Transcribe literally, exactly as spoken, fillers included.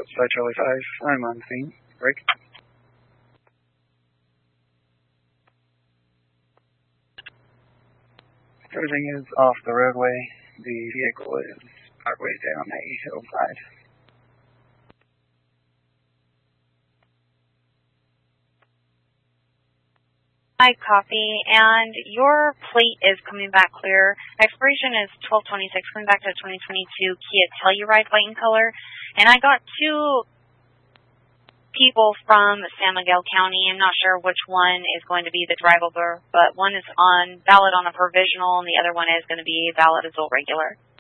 Side Charlie five. I'm on scene. Break. Everything is off the roadway. The vehicle is partway down a hillside. Hi, copy. And your plate is coming back clear. Expiration is twelve twenty-six, coming back to twenty twenty-two Kia Telluride white in color. And I got two people from San Miguel County. I'm not sure which one is going to be the drivable, but one is on valid on a provisional, and the other one is going to be valid as a regular.